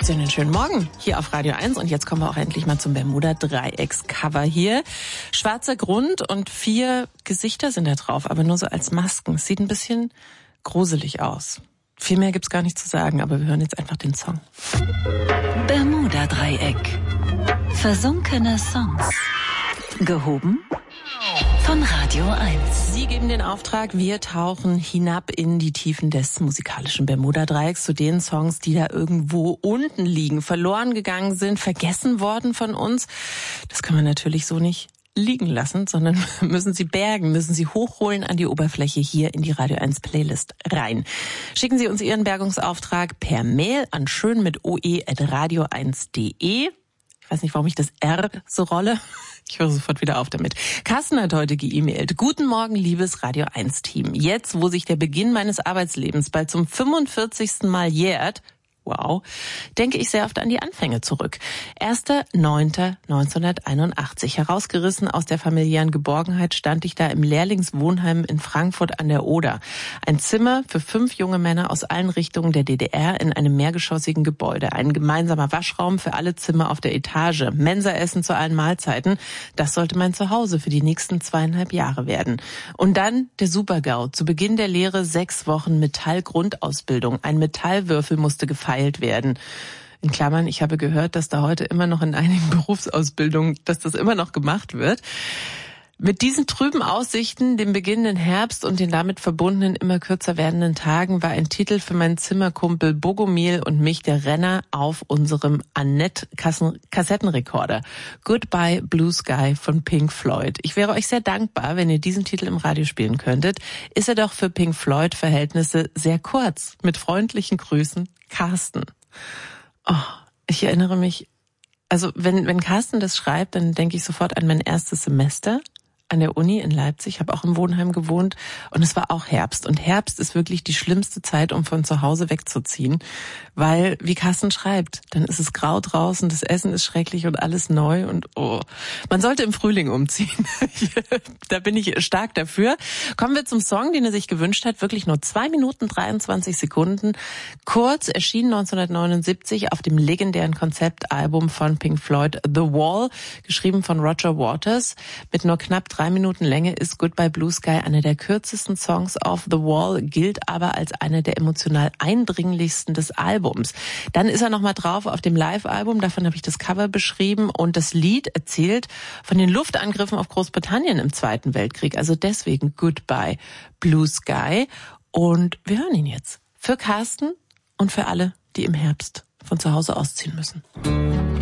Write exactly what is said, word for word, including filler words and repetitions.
Sie einen schönen Morgen hier auf Radio eins und jetzt kommen wir auch endlich mal zum Bermuda-Dreiecks-Cover hier. Schwarzer Grund und vier Gesichter sind da drauf, aber nur so als Masken. Sieht ein bisschen gruselig aus. Viel mehr gibt's gar nicht zu sagen, aber wir hören jetzt einfach den Song. Bermuda-Dreieck. Versunkene Songs. Gehoben von Radio eins. Sie geben den Auftrag, wir tauchen hinab in die Tiefen des musikalischen Bermuda-Dreiecks zu den Songs, die da irgendwo unten liegen, verloren gegangen sind, vergessen worden von uns. Das können wir natürlich so nicht liegen lassen, sondern müssen sie bergen, müssen sie hochholen an die Oberfläche hier in die Radio eins Playlist rein. Schicken Sie uns Ihren Bergungsauftrag per Mail an schön mit oe at radio eins punkt de. Ich weiß nicht, warum ich das R so rolle. Ich höre sofort wieder auf damit. Carsten hat heute geemailt. Guten Morgen, liebes Radio eins Team. Jetzt, wo sich der Beginn meines Arbeitslebens bald zum fünfundvierzigsten Mal jährt, wow, denke ich sehr oft an die Anfänge zurück. erster neunter neunzehnhunderteinundachtzig. Herausgerissen aus der familiären Geborgenheit stand ich da im Lehrlingswohnheim in Frankfurt an der Oder. Ein Zimmer für fünf junge Männer aus allen Richtungen der D D R in einem mehrgeschossigen Gebäude. Ein gemeinsamer Waschraum für alle Zimmer auf der Etage. Mensaessen zu allen Mahlzeiten. Das sollte mein Zuhause für die nächsten zweieinhalb Jahre werden. Und dann der Super-GAU. Zu Beginn der Lehre sechs Wochen Metallgrundausbildung. Ein Metallwürfel musste gefeilt werden. In Klammern, ich habe gehört, dass da heute immer noch in einigen Berufsausbildungen, dass das immer noch gemacht wird. Mit diesen trüben Aussichten, dem beginnenden Herbst und den damit verbundenen immer kürzer werdenden Tagen war ein Titel für meinen Zimmerkumpel Bogomil und mich der Renner auf unserem Annette-Kassettenrekorder. Goodbye Blue Sky von Pink Floyd. Ich wäre euch sehr dankbar, wenn ihr diesen Titel im Radio spielen könntet. Ist er doch für Pink Floyd-Verhältnisse sehr kurz. Mit freundlichen Grüßen, Carsten. Oh, ich erinnere mich, also wenn, wenn Carsten das schreibt, dann denke ich sofort an mein erstes Semester an der Uni in Leipzig. Ich habe auch im Wohnheim gewohnt und es war auch Herbst. Und Herbst ist wirklich die schlimmste Zeit, um von zu Hause wegzuziehen, weil, wie Carsten schreibt, dann ist es grau draußen, das Essen ist schrecklich und alles neu und oh, man sollte im Frühling umziehen. Da bin ich stark dafür. Kommen wir zum Song, den er sich gewünscht hat. Wirklich nur zwei Minuten dreiundzwanzig Sekunden. Kurz, erschienen neunzehnhundertneunundsiebzig auf dem legendären Konzeptalbum von Pink Floyd, The Wall, geschrieben von Roger Waters. Mit nur knapp drei Minuten Länge ist Goodbye Blue Sky einer der kürzesten Songs auf The Wall, gilt aber als einer der emotional eindringlichsten des Albums. Dann ist er nochmal drauf auf dem Live-Album, davon habe ich das Cover beschrieben, und das Lied erzählt von den Luftangriffen auf Großbritannien im Zweiten Weltkrieg, also deswegen Goodbye Blue Sky. Und wir hören ihn jetzt. Für Carsten und für alle, die im Herbst von zu Hause ausziehen müssen.